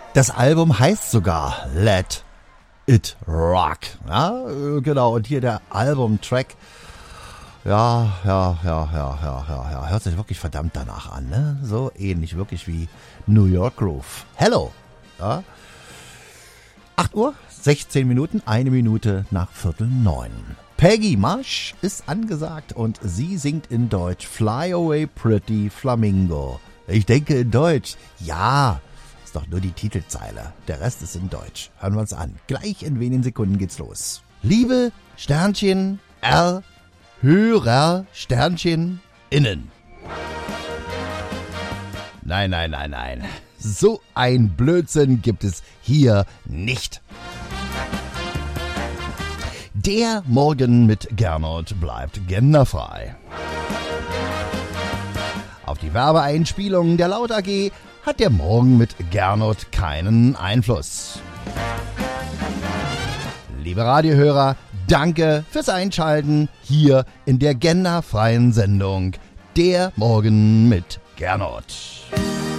Das Album heißt sogar Let It Rock. Ja, genau. Und hier der Albumtrack. Ja. Hört sich wirklich verdammt danach an, ne? So ähnlich wirklich wie New York Groove. Hello. Ja. 8 Uhr, 16 Minuten, 1 Minute nach 8:45. Peggy Marsh ist angesagt und sie singt in Deutsch Fly Away Pretty Flamingo. Ich denke in Deutsch. Ja, ist doch nur die Titelzeile. Der Rest ist in Deutsch. Hören wir uns an. Gleich in wenigen Sekunden geht's los. Liebe Sternchen R Hörer Sternchen innen. Nein. So ein Blödsinn gibt es hier nicht. Der Morgen mit Gernot bleibt genderfrei. Auf die Werbeeinspielung der Laut AG hat der Morgen mit Gernot keinen Einfluss. Liebe Radiohörer, danke fürs Einschalten hier in der genderfreien Sendung Der Morgen mit Gernot.